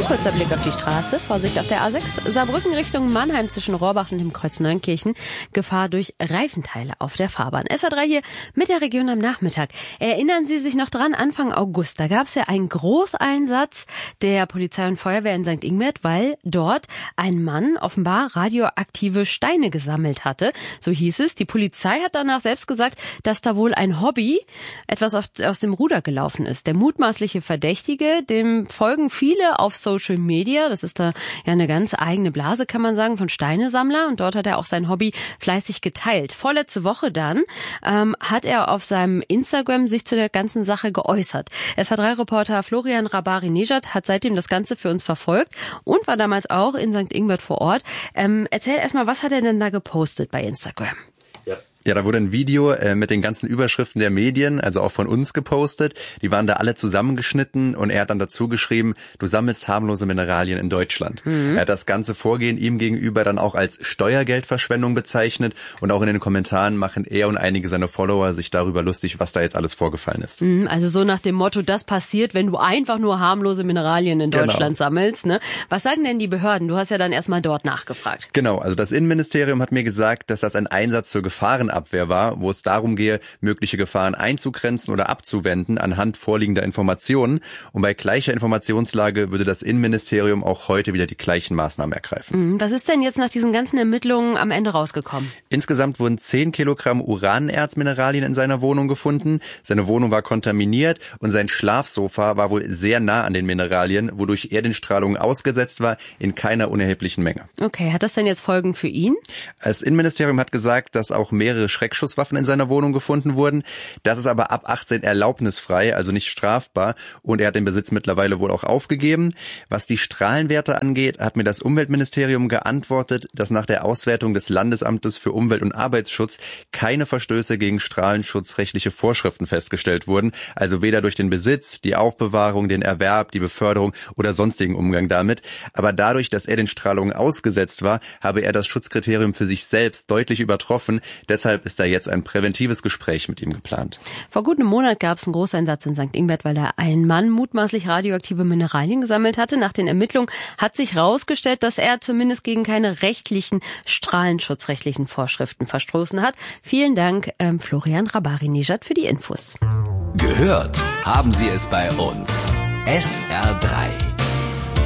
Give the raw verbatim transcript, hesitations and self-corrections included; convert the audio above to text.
Kurzer Blick auf die Straße. Vorsicht auf der A sechs. Saarbrücken Richtung Mannheim zwischen Rohrbach und dem Kreuz Neunkirchen. Gefahr durch Reifenteile auf der Fahrbahn. S A drei hier mit der Region am Nachmittag. Erinnern Sie sich noch dran, Anfang August, da gab es ja einen Großeinsatz der Polizei und Feuerwehr in Sankt Ingbert, weil dort ein Mann offenbar radioaktive Steine gesammelt hatte. So hieß es. Die Polizei hat danach selbst gesagt, dass da wohl ein Hobby etwas aus dem Ruder gelaufen ist. Der mutmaßliche Verdächtige, dem folgen viele auf Social Media. Das ist da ja eine ganz eigene Blase, kann man sagen, von Steinesammler. Und dort hat er auch sein Hobby fleißig geteilt. Vorletzte Woche dann ähm, hat er auf seinem Instagram sich zu der ganzen Sache geäußert. S A drei Reporter Florian Rabari-Nejad hat seitdem das Ganze für uns verfolgt und war damals auch in Sankt Ingbert vor Ort. Ähm, erzähl erstmal, was hat er denn da gepostet bei Instagram? Ja, da wurde ein Video äh, mit den ganzen Überschriften der Medien, also auch von uns gepostet. Die waren da alle zusammengeschnitten und er hat dann dazu geschrieben, du sammelst harmlose Mineralien in Deutschland. Mhm. Er hat das ganze Vorgehen ihm gegenüber dann auch als Steuergeldverschwendung bezeichnet und auch in den Kommentaren machen er und einige seiner Follower sich darüber lustig, was da jetzt alles vorgefallen ist. Mhm, also so nach dem Motto, das passiert, wenn du einfach nur harmlose Mineralien in Deutschland genau. sammelst. Ne? Was sagen denn die Behörden? Du hast ja dann erstmal dort nachgefragt. Genau, also das Innenministerium hat mir gesagt, dass das ein Einsatz zur Gefahrenabwehr war, wo es darum gehe, mögliche Gefahren einzugrenzen oder abzuwenden anhand vorliegender Informationen. Und bei gleicher Informationslage würde das Innenministerium auch heute wieder die gleichen Maßnahmen ergreifen. Was ist denn jetzt nach diesen ganzen Ermittlungen am Ende rausgekommen? Insgesamt wurden zehn Kilogramm Uranerzmineralien in seiner Wohnung gefunden. Seine Wohnung war kontaminiert und sein Schlafsofa war wohl sehr nah an den Mineralien, wodurch er den Strahlungen ausgesetzt war, in keiner unerheblichen Menge. Okay, hat das denn jetzt Folgen für ihn? Das Innenministerium hat gesagt, dass auch mehrere Schreckschusswaffen in seiner Wohnung gefunden wurden. Das ist aber ab achtzehn erlaubnisfrei, also nicht strafbar. Und er hat den Besitz mittlerweile wohl auch aufgegeben. Was die Strahlenwerte angeht, hat mir das Umweltministerium geantwortet, dass nach der Auswertung des Landesamtes für Umwelt- und Arbeitsschutz keine Verstöße gegen strahlenschutzrechtliche Vorschriften festgestellt wurden. Also weder durch den Besitz, die Aufbewahrung, den Erwerb, die Beförderung oder sonstigen Umgang damit. Aber dadurch, dass er den Strahlungen ausgesetzt war, habe er das Schutzkriterium für sich selbst deutlich übertroffen. Deshalb ist da jetzt ein präventives Gespräch mit ihm geplant. Vor gut einem Monat gab es einen Großeinsatz in Sankt Ingbert, weil da ein Mann mutmaßlich radioaktive Mineralien gesammelt hatte. Nach den Ermittlungen hat sich herausgestellt, dass er zumindest gegen keine rechtlichen, strahlenschutzrechtlichen Vorschriften verstoßen hat. Vielen Dank, ähm, Florian Rabari-Nejad, für die Infos. Gehört haben Sie es bei uns. S R drei.